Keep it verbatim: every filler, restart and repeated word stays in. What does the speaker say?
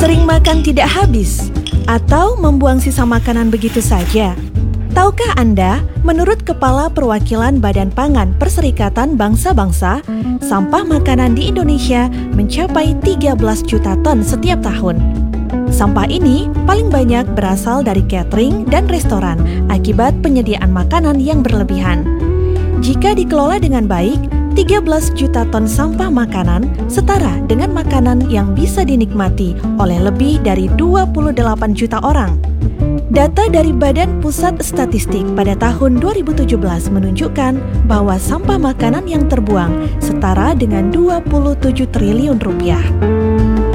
Sering makan tidak habis atau membuang sisa makanan begitu saja? Tahukah Anda, menurut Kepala Perwakilan Badan Pangan Perserikatan Bangsa-Bangsa, sampah makanan di Indonesia mencapai tiga belas juta ton setiap tahun. Sampah ini paling banyak berasal dari catering dan restoran akibat penyediaan makanan yang berlebihan. Jika dikelola dengan baik, tiga belas juta ton sampah makanan setara dengan makanan yang bisa dinikmati oleh lebih dari dua puluh delapan juta orang. Data dari Badan Pusat Statistik pada tahun dua ribu tujuh belas menunjukkan bahwa sampah makanan yang terbuang setara dengan dua puluh tujuh triliun rupiah.